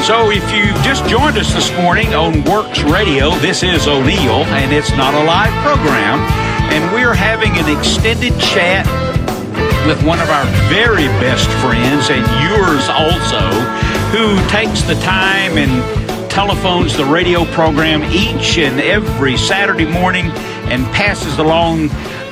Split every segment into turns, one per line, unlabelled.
So if you've just joined us this morning on Works Radio, this is O'Neill, and it's not a live program. And we're having an extended chat with one of our very best friends, and yours also, who takes the time and telephones the radio program each and every Saturday morning and passes along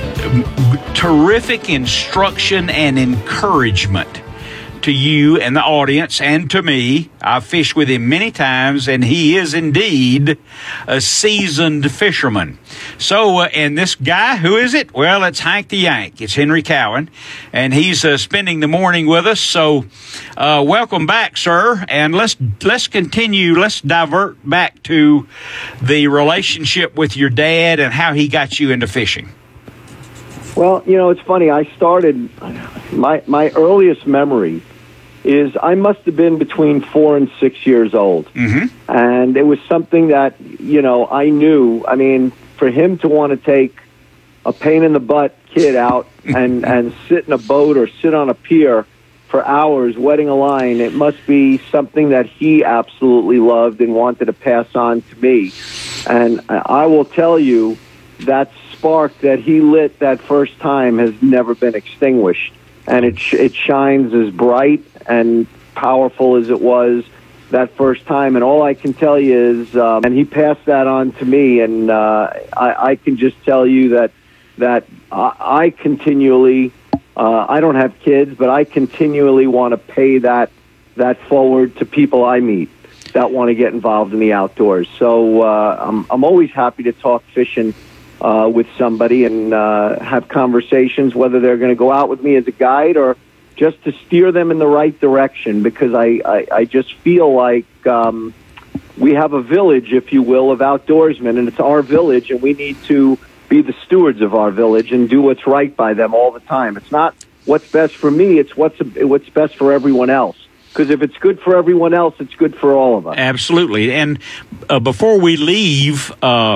terrific instruction and encouragement to you and the audience and to me. I've fished with him many times, and he is indeed a seasoned fisherman. So, and this guy, who is it? Well, it's Hank the Yank. It's Henry Cowan, and he's spending the morning with us. So, welcome back, sir. And let's continue. Let's divert back to the relationship with your dad and how he got you into fishing.
Well, you know, it's funny. I started, my earliest memory is I must have been between 4 and 6 years old.
Mm-hmm.
And it was something that, you know, I knew. I mean, for him to want to take a pain-in-the-butt kid out and sit in a boat or sit on a pier for hours wetting a line, it must be something that he absolutely loved and wanted to pass on to me. And I will tell you, that spark that he lit that first time has never been extinguished. And it shines as bright and powerful as it was that first time. And all I can tell you is, and he passed that on to me, and I can just tell you that I continually, I don't have kids, but I continually want to pay that forward to people I meet that want to get involved in the outdoors. So I'm always happy to talk fishing with somebody and have conversations, whether they're going to go out with me as a guide or just to steer them in the right direction, because I just feel like we have a village, if you will, of outdoorsmen, and it's our village, and we need to be the stewards of our village and do what's right by them all the time. It's not what's best for me, it's what's best for everyone else. Because if it's good for everyone else, it's good for all of us.
Absolutely. And before we leave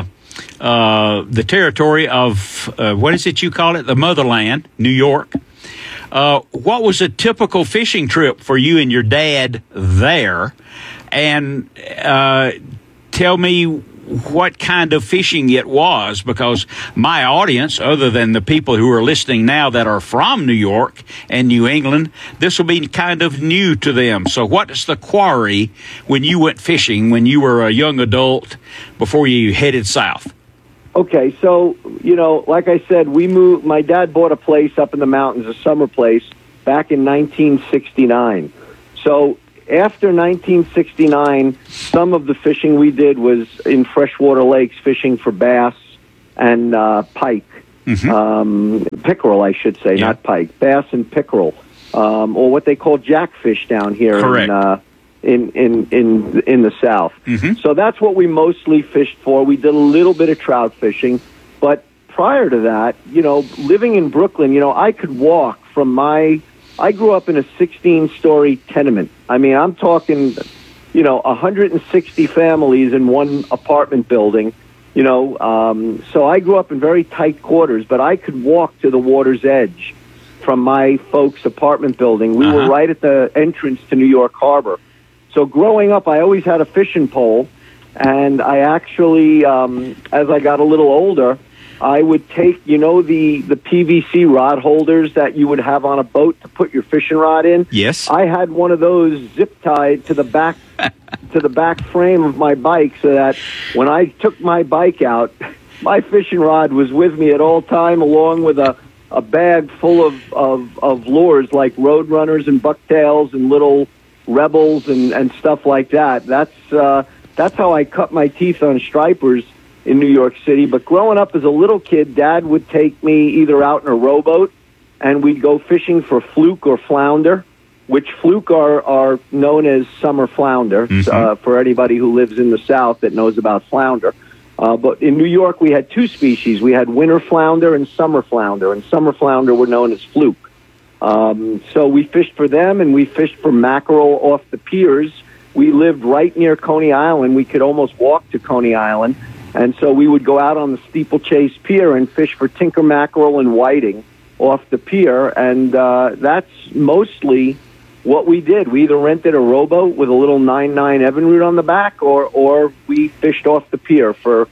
the territory of, what is it you call it? The motherland, New York. What was a typical fishing trip for you and your dad there? And tell me what kind of fishing it was, because my audience, other than the people who are listening now that are from New York and New England, this will be kind of new to them. So what is the quarry when you went fishing when you were a young adult before you headed south?
Okay, so, you know, like I said, we moved. My dad bought a place up in the mountains, a summer place, back in 1969. So after 1969, some of the fishing we did was in freshwater lakes, fishing for bass and pike.
Mm-hmm.
Pickerel, I should say, not pike. Bass and pickerel, or what they call jackfish down here.
Correct.
In the South.
Mm-hmm.
So that's what we mostly fished for. We did a little bit of trout fishing, but prior to that, you know, living in Brooklyn, you know, I could walk from I grew up in a 16-story tenement. I mean, I'm talking, you know, 160 families in one apartment building, you know, so I grew up in very tight quarters, but I could walk to the water's edge from my folks' apartment building. We were right at the entrance to New York Harbor. So growing up, I always had a fishing pole, and I actually, as I got a little older, I would take, you know, the PVC rod holders that you would have on a boat to put your fishing rod in.
Yes.
I had one of those zip tied to the back frame of my bike, so that when I took my bike out, my fishing rod was with me at all time, along with a bag full of lures like roadrunners and bucktails and little rebels and stuff like that. That's how I cut my teeth on stripers in New York City. But growing up as a little kid, Dad would take me either out in a rowboat, and we'd go fishing for fluke or flounder, which fluke are known as summer flounder, for anybody who lives in the South that knows about flounder. But in New York, we had two species. We had winter flounder, and summer flounder were known as fluke. So we fished for them, and we fished for mackerel off the piers. We lived right near Coney Island. We could almost walk to Coney Island. And so we would go out on the Steeplechase Pier and fish for tinker mackerel and whiting off the pier. And that's mostly what we did, we either rented a rowboat with a little 9.9 Evinrude on the back, or we fished off the pier for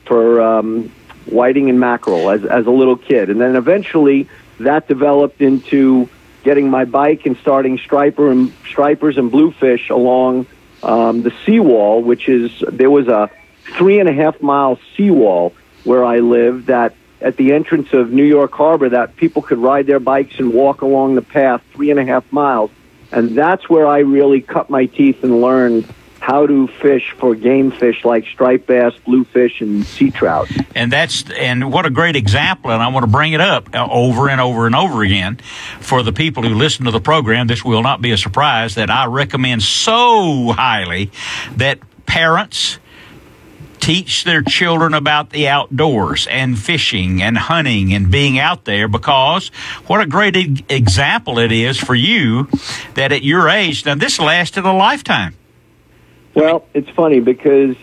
whiting and mackerel as a little kid. And then eventually that developed into getting my bike and starting stripers and bluefish along the seawall, there was a 3.5 mile seawall where I lived that at the entrance of New York Harbor that people could ride their bikes and walk along the path 3.5 miles. And that's where I really cut my teeth and learned how to fish for game fish like striped bass, bluefish, and sea trout.
And what a great example, and I want to bring it up over and over and over again for the people who listen to the program. This will not be a surprise that I recommend so highly that parents teach their children about the outdoors and fishing and hunting and being out there, because what a great example it is for you that at your age, now this lasted a lifetime.
Well, it's funny because,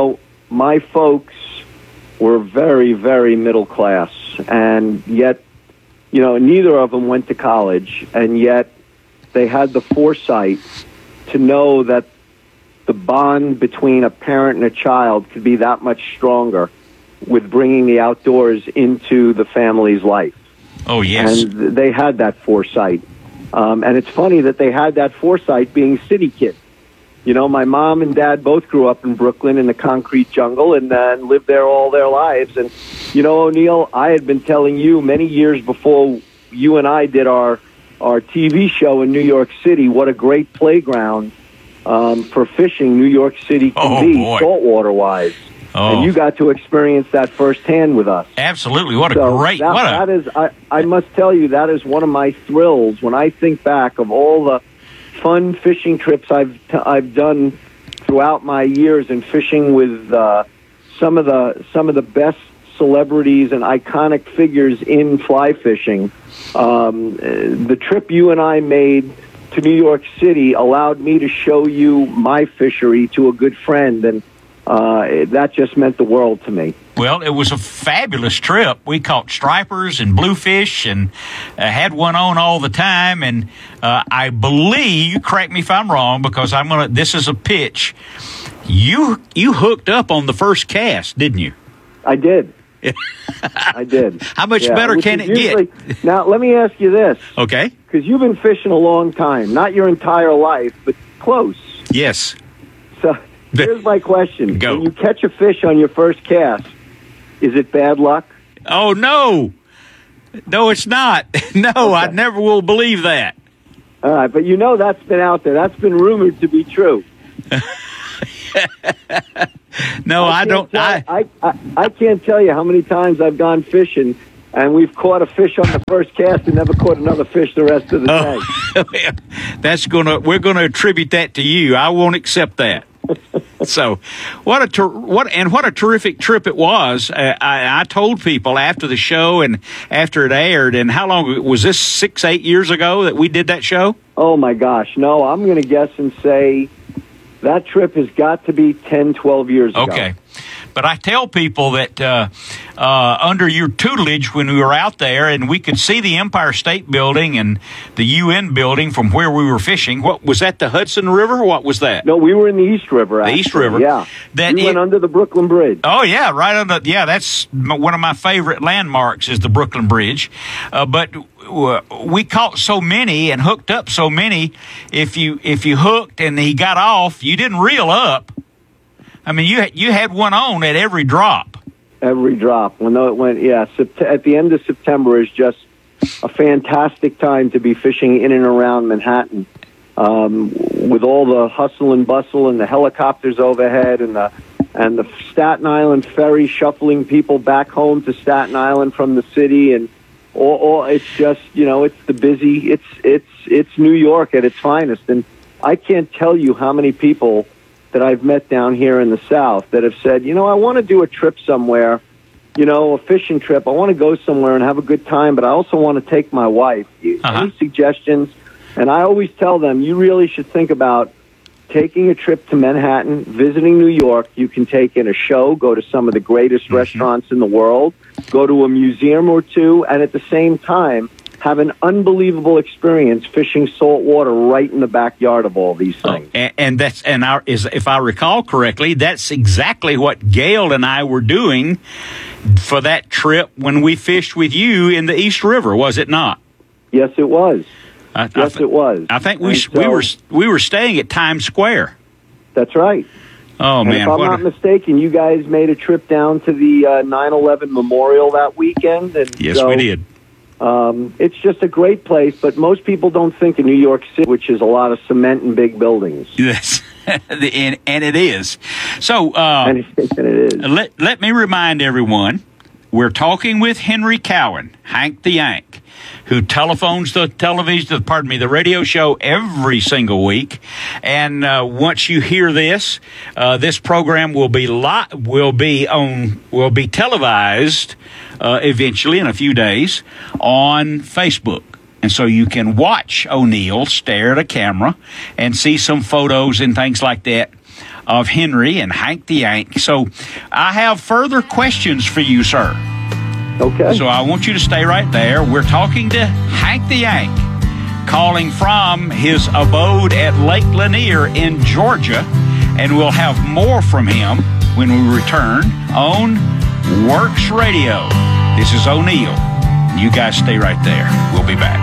my folks were very, very middle class, and yet, neither of them went to college, and yet they had the foresight to know that the bond between a parent and a child could be that much stronger with bringing the outdoors into the family's life.
Oh, yes.
And they had that foresight. And it's funny that they had that foresight being city kids. My mom and dad both grew up in Brooklyn in the concrete jungle and lived there all their lives. And, O'Neill, I had been telling you many years before you and I did our TV show in New York City what a great playground for fishing New York City can be, saltwater-wise. Oh. And you got to experience that firsthand with us.
Absolutely. What a great...
That is, I must tell you, that is one of my thrills when I think back of all the fun fishing trips I've done throughout my years and fishing with some of the best celebrities and iconic figures in fly fishing. The trip you and I made to New York City allowed me to show you my fishery to a good friend, and that just meant the world to me.
Well, it was a fabulous trip. We caught stripers and bluefish and had one on all the time. And I believe, correct me if I'm wrong, because this is a pitch. You hooked up on the first cast, didn't you?
I did. I did.
How much better can it get?
Now, let me ask you this.
Okay.
Because you've been fishing a long time, not your entire life, but close.
Yes.
So here's my question.
Go.
When you catch a fish on your first cast, is it bad luck?
Oh, no. No, it's not. No, okay. I never will believe that.
All right, but that's been out there. That's been rumored to be true.
No, I don't.
I can't tell you how many times I've gone fishing and we've caught a fish on the first cast and never caught another fish the rest of the day.
We're gonna attribute that to you. I won't accept that. So, what a terrific trip it was. I told people after the show and after it aired, and how long was this? 6-8 years ago that we did that show?
Oh my gosh, no! I'm going to guess and say that trip has got to be 10, 12 years ago.
Okay. But I tell people that under your tutelage when we were out there and we could see the Empire State Building and the UN building from where we were fishing. What was that, the Hudson River? What was that?
No, we were in the East River, actually.
The East River.
Yeah. We went under the Brooklyn Bridge.
Oh, yeah, right under. Yeah, that's one of my favorite landmarks is the Brooklyn Bridge. But we caught so many and hooked up so many. If you hooked and he got off, you didn't reel up. I mean, you had one on at every drop.
Every drop. At the end of September is just a fantastic time to be fishing in and around Manhattan, with all the hustle and bustle and the helicopters overhead and the Staten Island ferry shuffling people back home to Staten Island from the city, and all it's just it's the busy. It's New York at its finest, and I can't tell you how many people that I've met down here in the South that have said, I want to do a trip somewhere, a fishing trip. I want to go somewhere and have a good time, but I also want to take my wife. Any suggestions? And I always tell them, you really should think about taking a trip to Manhattan, visiting New York. You can take in a show, go to some of the greatest restaurants in the world, go to a museum or two, and at the same time, have an unbelievable experience fishing salt water right in the backyard of all these things.
If I recall correctly, that's exactly what Gail and I were doing for that trip when we fished with you in the East River, was it not?
Yes, it was. It was.
I think we were staying at Times Square.
That's right.
Oh,
and
man.
If I'm not mistaken, you guys made a trip down to the 9/11 Memorial that weekend. And
yes, we did.
It's just a great place, but most people don't think of New York City, which is a lot of cement and big buildings.
Yes, and it is. So
and it is.
Let me remind everyone, we're talking with Henry Cowan, Hank the Yank, who telephones the radio show every single week. And once you hear this, this program will be televised eventually in a few days on Facebook. And so you can watch O'Neill stare at a camera and see some photos and things like that of Henry and Hank the Yank. So I have further questions for you, sir.
Okay.
So I want you to stay right there. We're talking to Hank the Yank, calling from his abode at Lake Lanier in Georgia, and we'll have more from him when we return on Works Radio. This is O'Neill. You guys stay right there. We'll be back.